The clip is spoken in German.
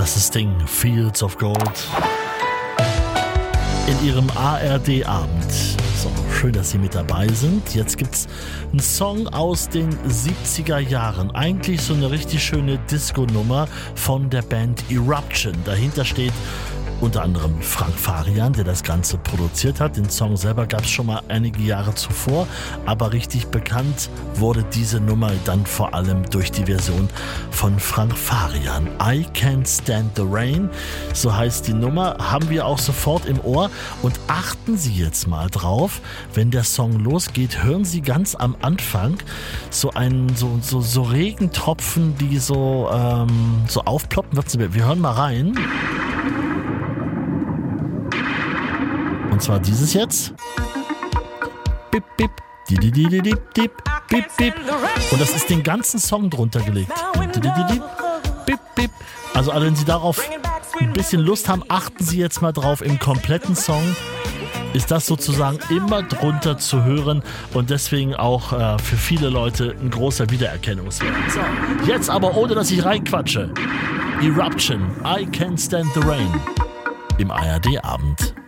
Das ist Sting, Fields of Gold. In ihrem ARD-Abend. So, schön, dass Sie mit dabei sind. Jetzt gibt's einen Song aus den 70er Jahren. Eigentlich so eine richtig schöne Disco-Nummer von der Band Eruption. Dahinter steht unter anderem Frank Farian, der das Ganze produziert hat. Den Song selber gab es schon mal einige Jahre zuvor, aber richtig bekannt wurde diese Nummer dann vor allem durch die Version von Frank Farian. I Can't Stand the Rain, so heißt die Nummer, haben wir auch sofort im Ohr. Und achten Sie jetzt mal drauf, wenn der Song losgeht, hören Sie ganz am Anfang so Regentropfen, die so aufploppen. Wir hören mal rein. Und zwar dieses jetzt. Bip, bip, di, di, di, di, di, dip, bip, bip. Und das ist den ganzen Song drunter gelegt. Di, di, di, di, bip, bip. Also wenn Sie darauf ein bisschen Lust haben, achten Sie jetzt mal drauf. Im kompletten Song ist das sozusagen immer drunter zu hören und deswegen auch für viele Leute ein großer Wiedererkennungswert. So, jetzt aber ohne, dass ich reinquatsche. Eruption, I Can't Stand the Rain im ARD-Abend.